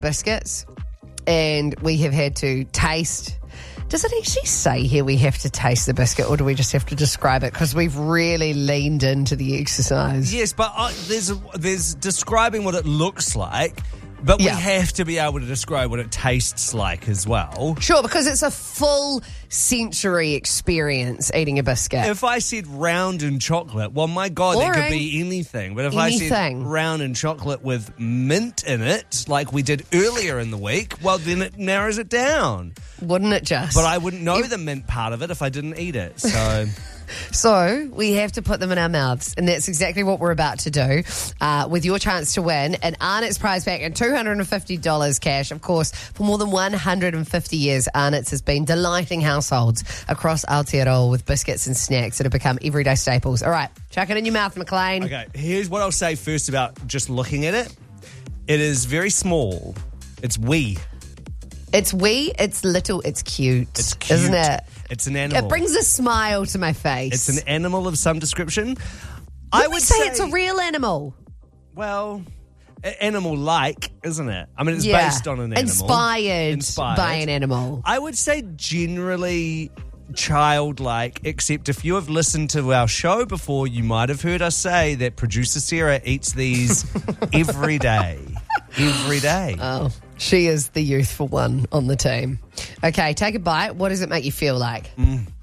biscuits, and we have had to taste. Does it actually say here we have to taste the biscuit, or do we just have to describe it? Because we've really leaned into the exercise. Yes, but there's describing what it looks like, but we have to be able to describe what it tastes like as well. Sure, because it's a full sensory experience eating a biscuit. If I said round and chocolate, well, my God, Boring. that could be anything. But if I said round and chocolate with mint in it, like we did earlier in the week, well, then it narrows it down. Wouldn't it just? But I wouldn't know the mint part of it if I didn't eat it, so... So we have to put them in our mouths, and that's exactly what we're about to do with your chance to win an Arnott's prize pack and $250 cash. Of course, for more than 150 years, Arnott's has been delighting households across Aotearoa with biscuits and snacks that have become everyday staples. All right, chuck it in your mouth, McLean. Okay, here's what I'll say first about just looking at it. It is very small. It's wee. It's wee, it's little, it's cute. It's cute. Isn't it? It's an animal. It brings a smile to my face. It's an animal of some description. I would say it's a real animal. Well, animal-like, isn't it? I mean, it's based on an animal. Inspired by an animal. I would say generally childlike, except if you have listened to our show before, you might have heard us say that producer Sarah eats these every day. Every day. Oh, she is the youthful one on the team. Okay, take a bite. What does it make you feel like?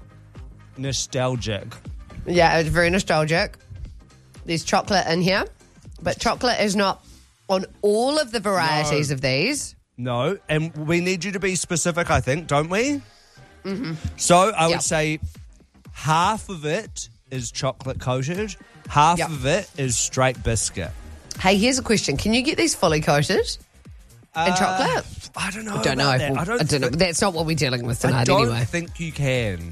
Nostalgic. Yeah, it's very nostalgic. There's chocolate in here, but chocolate is not on all of the varieties of these. No, and we need you to be specific, I think, don't we? Mm-hmm. So I would say half of it is chocolate coated, half of it is straight biscuit. Hey, here's a question. Can you get these fully coated in chocolate? I don't know. I don't know. I don't know. That's not what we're dealing with tonight anyway. I don't think you can.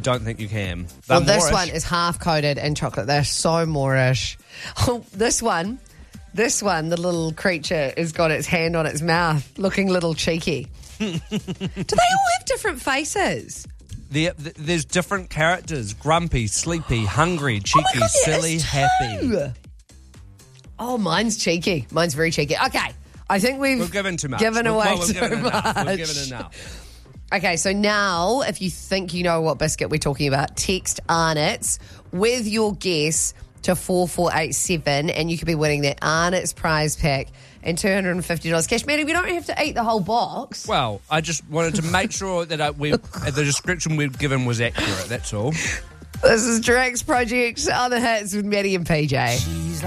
Well, this one is half coated in chocolate. They're so Moorish. Oh, this one, the little creature has got its hand on its mouth, looking a little cheeky. Do they all have different faces? There's different characters. Grumpy, sleepy, hungry, cheeky, silly, happy. Oh, mine's cheeky. Mine's very cheeky. Okay. I think we've given too much. Given away we've too given much. Enough. We've given enough. Okay, so now if you think you know what biscuit we're talking about, text Arnott's with your guess to 4487 and you could be winning that Arnott's prize pack and $250 cash. Maddie, we don't have to eat the whole box. Well, I just wanted to make sure that the description we've given was accurate, that's all. This is Drax Project on the Hits with Maddie and PJ.